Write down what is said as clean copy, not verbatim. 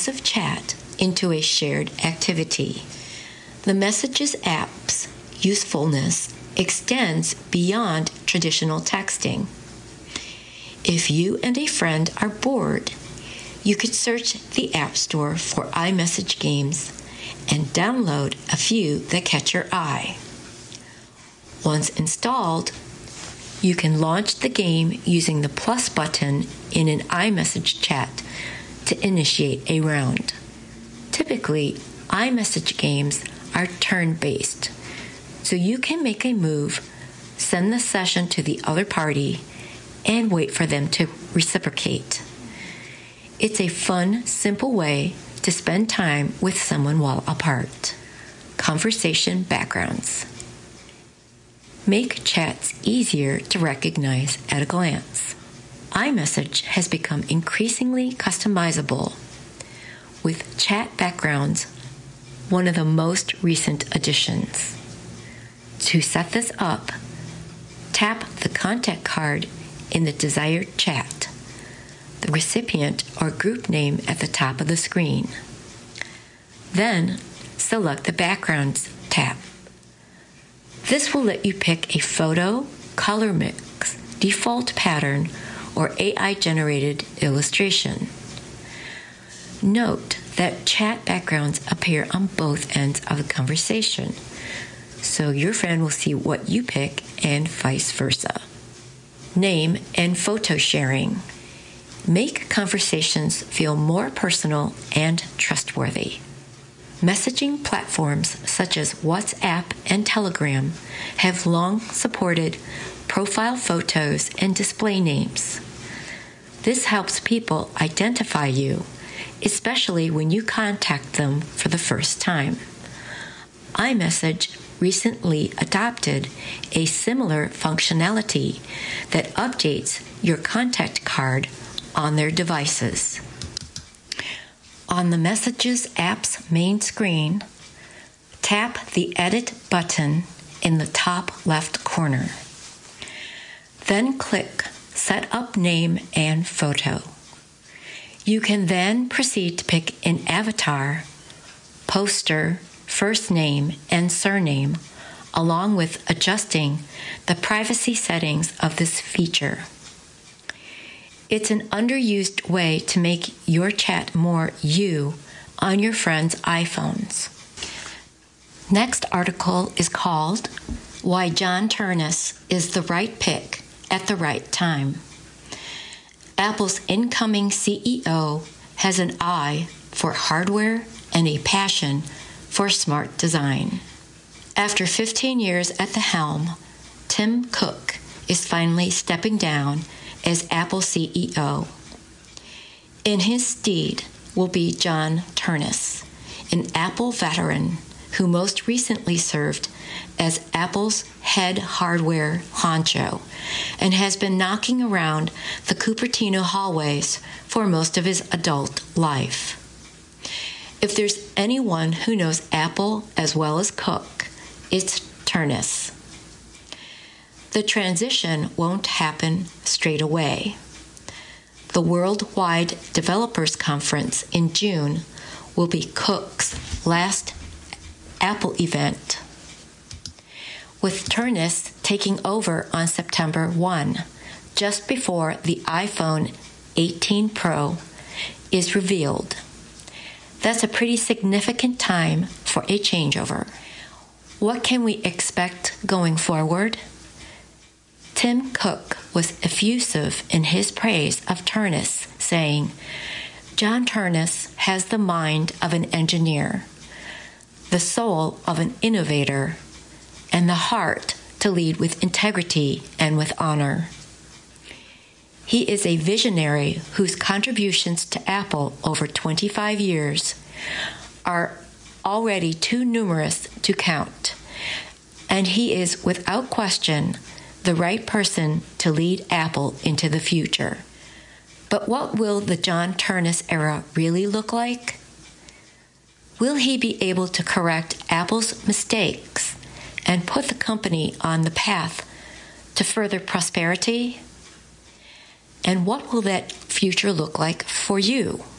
of chat into a shared activity. The Messages app's usefulness extends beyond traditional texting. If you and a friend are bored, you could search the App Store for iMessage games and download a few that catch your eye. Once installed, you can launch the game using the plus button in an iMessage chat to initiate a round. Typically, iMessage games are turn-based, so you can make a move, send the session to the other party, and wait for them to reciprocate. It's a fun, simple way to spend time with someone while apart. Conversation backgrounds. Make chats easier to recognize at a glance. iMessage has become increasingly customizable, with chat backgrounds one of the most recent additions. To set this up, tap the contact card in the desired chat, the recipient or group name at the top of the screen. Then select the Backgrounds tab. This will let you pick a photo, color mix, default pattern, or AI-generated illustration. Note that chat backgrounds appear on both ends of the conversation, so your friend will see what you pick and vice versa. Name and photo sharing. Make conversations feel more personal and trustworthy. Messaging platforms such as WhatsApp and Telegram have long supported profile photos and display names. This helps people identify you, especially when you contact them for the first time. iMessage recently adopted a similar functionality that updates your contact card on their devices. On the Messages app's main screen, tap the Edit button in the top left corner. Then click Set Up Name and Photo. You can then proceed to pick an avatar, poster, first name, and surname, along with adjusting the privacy settings of this feature. It's an underused way to make your chat more you on your friends' iPhones. Next article is called Why John Ternus is the Right Pick at the Right Time. Apple's incoming CEO has an eye for hardware and a passion for smart design. After 15 years at the helm, Tim Cook is finally stepping down as Apple CEO. In his stead will be John Ternus, an Apple veteran who most recently served as Apple's head hardware honcho and has been knocking around the Cupertino hallways for most of his adult life. If there's anyone who knows Apple as well as Cook, it's Ternus. The transition won't happen straight away. The Worldwide Developers Conference in June will be Cook's last Apple event, with Ternus taking over on September 1, just before the iPhone 18 Pro is revealed. That's a pretty significant time for a changeover. What can we expect going forward? Tim Cook was effusive in his praise of Ternus, saying, "John Ternus has the mind of an engineer, the soul of an innovator, and the heart to lead with integrity and with honor. He is a visionary whose contributions to Apple over 25 years are already too numerous to count, and he is without question the right person to lead Apple into the future." But what will the John Ternus era really look like? Will he be able to correct Apple's mistakes and put the company on the path to further prosperity? And what will that future look like for you?